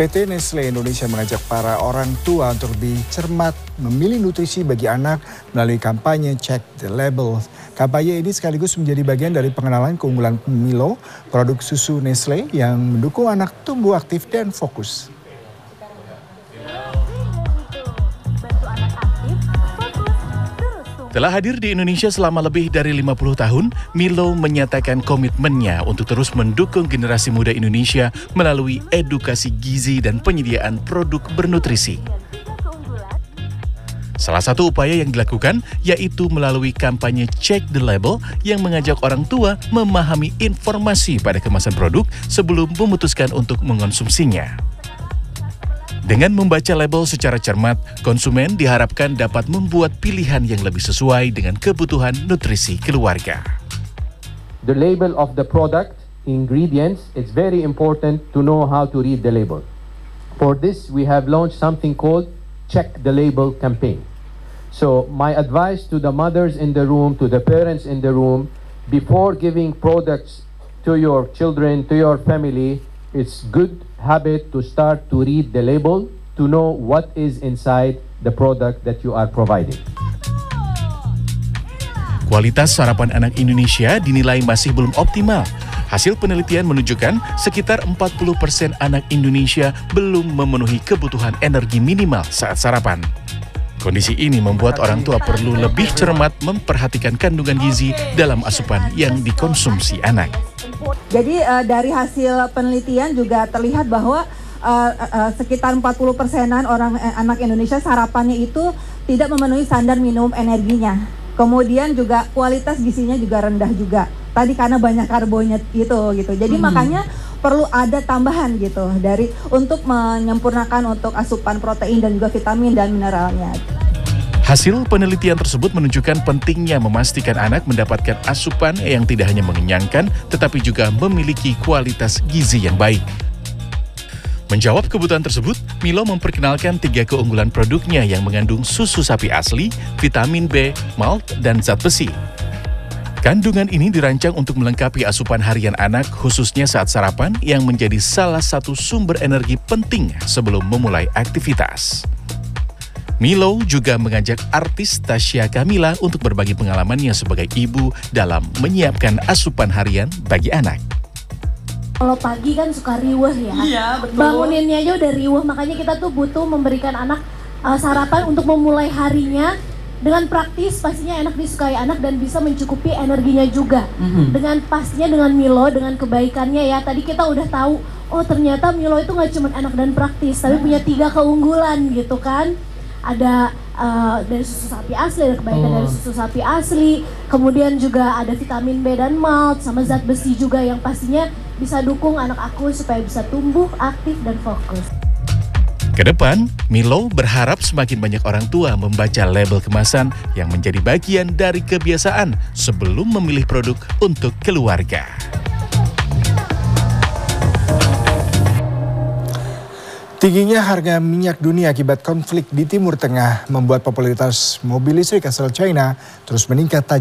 PT Nestle Indonesia mengajak para orang tua untuk lebih cermat memilih nutrisi bagi anak melalui kampanye Check the Label. Kampanye ini sekaligus menjadi bagian dari pengenalan keunggulan Milo, produk susu Nestle yang mendukung anak tumbuh aktif dan fokus. Telah hadir di Indonesia selama lebih dari 50 tahun, Milo menyatakan komitmennya untuk terus mendukung generasi muda Indonesia melalui edukasi gizi dan penyediaan produk bernutrisi. Salah satu upaya yang dilakukan yaitu melalui kampanye Check the Label yang mengajak orang tua memahami informasi pada kemasan produk sebelum memutuskan untuk mengonsumsinya. Dengan membaca label secara cermat, konsumen diharapkan dapat membuat pilihan yang lebih sesuai dengan kebutuhan nutrisi keluarga. The label of the product, ingredients, it's very important to know how to read the label. For this, we have launched something called Check the Label campaign. So my advice to the mothers in the room, to the parents in the room, before giving products to your children, to your family, it's good habit to start to read the label to know what is inside the product that you are providing. Kualitas sarapan anak Indonesia dinilai masih belum optimal. Hasil penelitian menunjukkan sekitar 40% anak Indonesia belum memenuhi kebutuhan energi minimal saat sarapan. Kondisi ini membuat orang tua perlu lebih cermat memperhatikan kandungan gizi dalam asupan yang dikonsumsi anak. Jadi dari hasil penelitian juga terlihat bahwa sekitar 40%-an anak Indonesia sarapannya itu tidak memenuhi standar minimum energinya. Kemudian juga kualitas gizinya juga rendah juga. Tadi karena banyak karbonnya gitu. Jadi makanya perlu ada tambahan gitu untuk menyempurnakan untuk asupan protein dan juga vitamin dan mineralnya. Hasil penelitian tersebut menunjukkan pentingnya memastikan anak mendapatkan asupan yang tidak hanya mengenyangkan, tetapi juga memiliki kualitas gizi yang baik. Menjawab kebutuhan tersebut, Milo memperkenalkan 3 keunggulan produknya yang mengandung susu sapi asli, vitamin B, malt, dan zat besi. Kandungan ini dirancang untuk melengkapi asupan harian anak, khususnya saat sarapan yang menjadi salah satu sumber energi penting sebelum memulai aktivitas. Milo juga mengajak artis Tasya Kamila untuk berbagi pengalamannya sebagai ibu dalam menyiapkan asupan harian bagi anak. Kalau pagi kan suka riweh ya, iya, betul. Banguninnya aja udah riweh, makanya kita tuh butuh memberikan anak sarapan untuk memulai harinya dengan praktis, pastinya enak disukai anak dan bisa mencukupi energinya juga. Dengan pastinya dengan Milo, dengan kebaikannya ya, tadi kita udah tahu, oh ternyata Milo itu nggak cuma enak dan praktis, tapi punya 3 keunggulan gitu kan. Ada dari susu sapi asli, ada kebaikan dari susu sapi asli, kemudian juga ada vitamin B dan malt, sama zat besi juga yang pastinya bisa dukung anak aku supaya bisa tumbuh, aktif, dan fokus. Kedepan, Milo berharap semakin banyak orang tua membaca label kemasan yang menjadi bagian dari kebiasaan sebelum memilih produk untuk keluarga. Tingginya harga minyak dunia akibat konflik di Timur Tengah membuat popularitas mobil listrik asal China terus meningkat tajam.